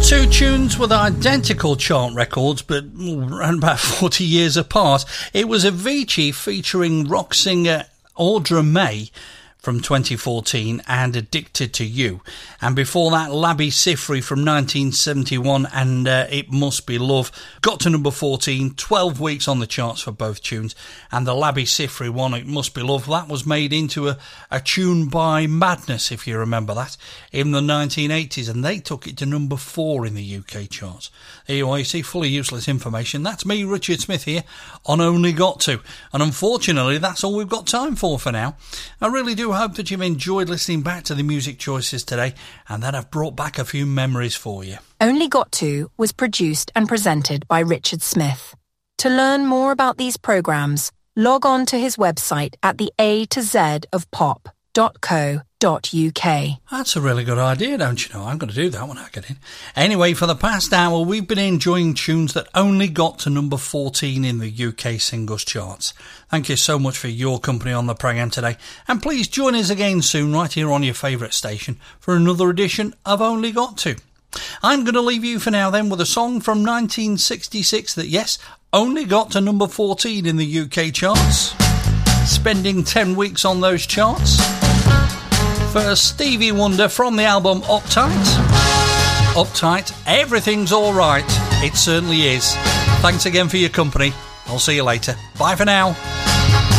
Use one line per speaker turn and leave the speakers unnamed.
Two tunes with identical chart records, but around about 40 years apart. It was Avicii featuring rock singer Audra May from 2014 and Addicted to You. And before that, Labi Siffre from 1971 and It Must Be Love. Got to number 14, 12 weeks on the charts for both tunes. And the Labi Siffre one, It Must Be Love, that was made into a tune by Madness, if you remember that, in the 1980s. And they took it to number 4 in the UK charts. There you are, you see, fully useless information. That's me, Richard Smith, here on Only Got To. And unfortunately, that's all we've got time for now. I really do hope that you've enjoyed listening back to the music choices today and that I've brought back a few memories for you.
Only Got To was produced and presented by Richard Smith. To learn more about these programmes, log on to his website at the A to Z of pop.co.uk.
That's a really good idea, don't you know? I'm going to do that when I get in. Anyway, for the past hour, we've been enjoying tunes that only got to number 14 in the UK singles charts. Thank you so much for your company on the programme today. And please join us again soon, right here on your favourite station, for another edition of Only Got To. I'm going to leave you for now then with a song from 1966 that, yes, only got to number 14 in the UK charts. Spending 10 weeks on those charts. For Stevie Wonder from the album Uptight. Uptight, everything's alright. It certainly is. Thanks again for your company. I'll see you later. Bye for now.